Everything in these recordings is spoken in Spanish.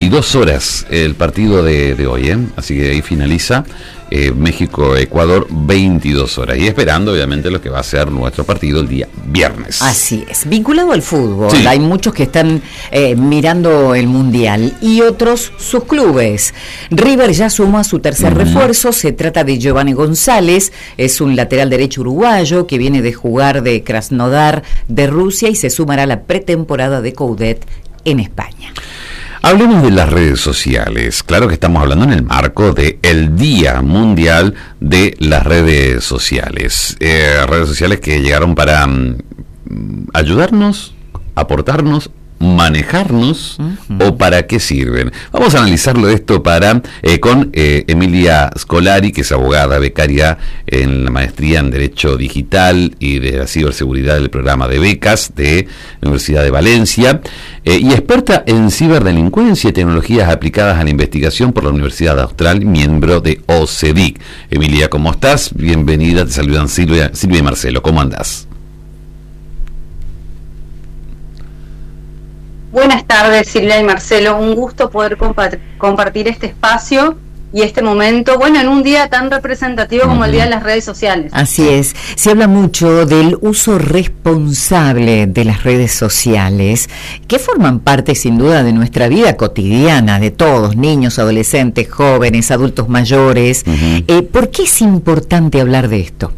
22 horas el partido de hoy, así que ahí finaliza. México-Ecuador, 22 horas. Y esperando, obviamente, lo que va a ser nuestro partido el día viernes. Así es. Vinculado al fútbol, sí. Hay muchos que están mirando el Mundial y otros sus clubes. River ya suma su tercer refuerzo. Se trata de Giovanni González. Es un lateral derecho uruguayo que viene de jugar de Krasnodar de Rusia y se sumará a la pretemporada de Coudet en España. Hablemos de las redes sociales. Claro que estamos hablando en el marco del Día Mundial de las Redes Sociales. Redes sociales que llegaron para ayudarnos, aportarnos, manejarnos, o para qué sirven. Vamos a analizarlo esto con Emilia Scolari, que es abogada becaria en la maestría en Derecho Digital y de la Ciberseguridad del programa de becas de la Universidad de Valencia, y experta en ciberdelincuencia y tecnologías aplicadas a la investigación por la Universidad Austral, miembro de OCDIC. Emilia, ¿cómo estás? Bienvenida, te saludan Silvia y Marcelo. ¿Cómo andás? Buenas tardes, Silvia y Marcelo. Un gusto poder compartir este espacio y este momento, bueno, en un día tan representativo como el Día de las Redes Sociales. Así es. Se habla mucho del uso responsable de las redes sociales, que forman parte, sin duda, de nuestra vida cotidiana, de todos, niños, adolescentes, jóvenes, adultos mayores. ¿Por qué es importante hablar de esto?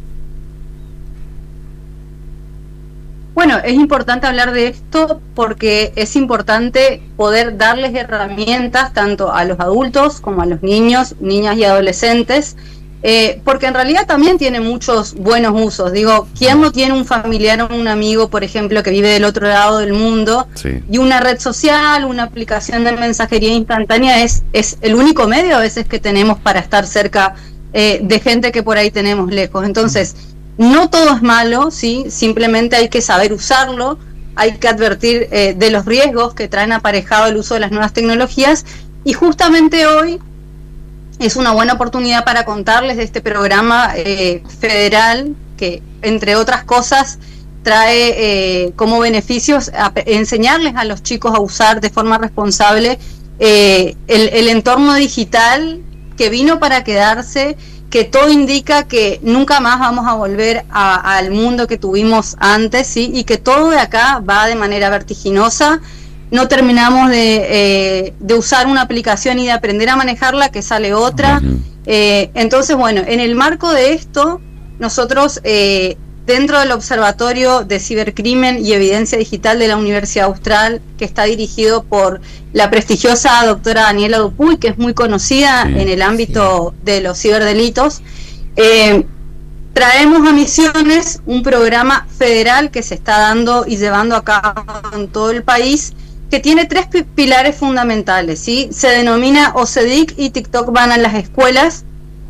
Bueno, es importante hablar de esto porque es importante poder darles herramientas tanto a los adultos como a los niños, niñas y adolescentes, porque en realidad también tiene muchos buenos usos. Digo, ¿quién no tiene un familiar o un amigo, por ejemplo, que vive del otro lado del mundo? Sí. Y una red social, una aplicación de mensajería instantánea es el único medio a veces que tenemos para estar cerca de gente que por ahí tenemos lejos. Entonces, no todo es malo, ¿sí? Simplemente hay que saber usarlo, hay que advertir de los riesgos que traen aparejado el uso de las nuevas tecnologías, y justamente hoy es una buena oportunidad para contarles de este programa federal que, entre otras cosas, trae como beneficios enseñarles a los chicos a usar de forma responsable el entorno digital que vino para quedarse, que todo indica que nunca más vamos a volver al mundo que tuvimos antes, ¿sí? Y que todo de acá va de manera vertiginosa. No terminamos de usar una aplicación y de aprender a manejarla, que sale otra. Entonces, bueno, en el marco de esto, nosotros, dentro del Observatorio de Cibercrimen y Evidencia Digital de la Universidad Austral, que está dirigido por la prestigiosa doctora Daniela Dupuy, que es muy conocida en el ámbito de los ciberdelitos, traemos a Misiones un programa federal que se está dando y llevando a cabo en todo el país, que tiene tres pilares fundamentales, ¿sí? Se denomina OCDIC y TikTok van a las escuelas.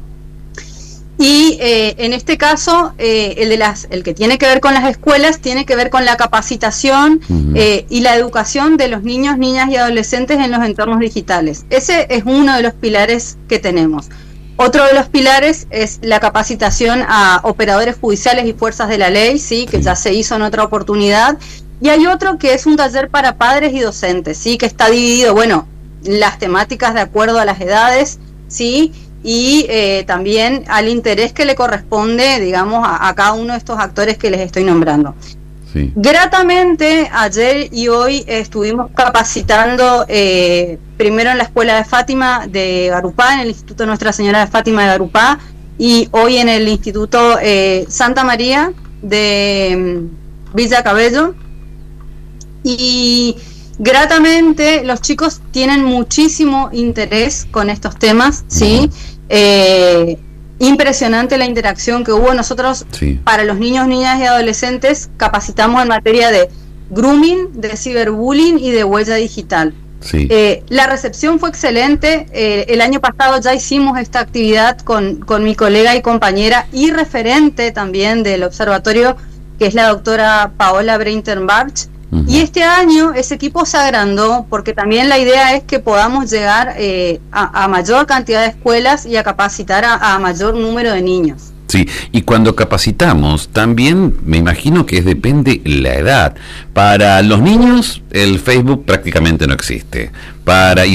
Y en este caso, el que tiene que ver con las escuelas tiene que ver con la capacitación y la educación de los niños, niñas y adolescentes en los entornos digitales. Ese es uno de los pilares que tenemos. Otro de los pilares es la capacitación a operadores judiciales y fuerzas de la ley, ¿sí? Que ya se hizo en otra oportunidad. Y hay otro que es un taller para padres y docentes, ¿sí? Que está dividido, bueno, las temáticas de acuerdo a las edades, ¿sí? Y también al interés que le corresponde, digamos, a cada uno de estos actores que les estoy nombrando. Sí. Gratamente, ayer y hoy estuvimos capacitando primero en la Escuela de Fátima de Garupá, en el Instituto Nuestra Señora de Fátima de Garupá, y hoy en el Instituto Santa María de Villa Cabello. Y gratamente los chicos tienen muchísimo interés con estos temas, ¿sí? Impresionante la interacción que hubo. Nosotros, para los niños, niñas y adolescentes, capacitamos en materia de grooming, de ciberbullying y de huella digital. La recepción fue excelente. El año pasado ya hicimos esta actividad con mi colega y compañera y referente también del observatorio, que es la doctora Paola Breintenbach. Y este año ese equipo se agrandó porque también la idea es que podamos llegar a mayor cantidad de escuelas y a capacitar a mayor número de niños. Sí, y cuando capacitamos también me imagino que depende la edad. Para los niños el Facebook prácticamente no existe. Para